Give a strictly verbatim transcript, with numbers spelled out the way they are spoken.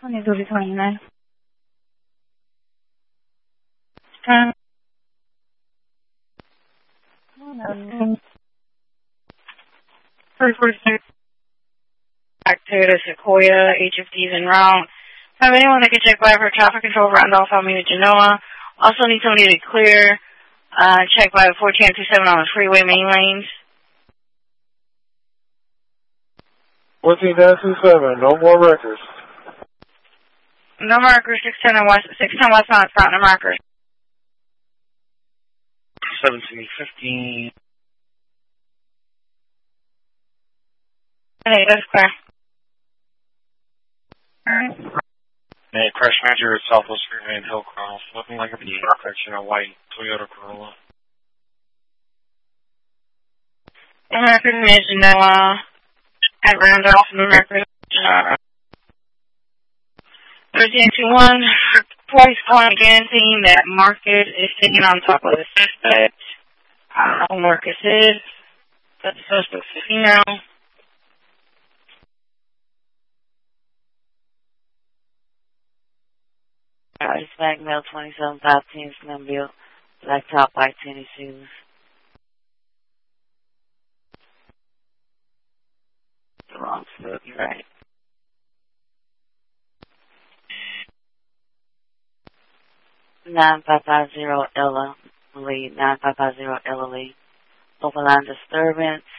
twenty-two to twenty-nine. Um, First forty-six. Back to the Sequoia, H F Ds en route. Have anyone that can check by for traffic control for Randolph Avenue to Genoa. Also need somebody to clear, uh, check by fourteen twenty-seven on the freeway main lanes. fourteen twenty-seven, no more records. No markers, six ten and west, six ten west on front, no markers. seventeen fifteen. Hey, that's clear. Alright. Hey, crash manager at Southwest Freeway and Hillcross, looking like a intersection of white Toyota Corolla. American is Genoa at Randolph, New Markers. Uh, thirteen two one, twice calling again, saying that Marcus is sitting on top of the suspect. I don't know who Marcus is, but the suspect's a female. East Bank Mail twenty-seven fifteen, Slimville, black top, white tennis shoes. The wrong foot, you're right. nine five five zero Ella Lee, nine five five zero Ella Lee. Overline disturbance.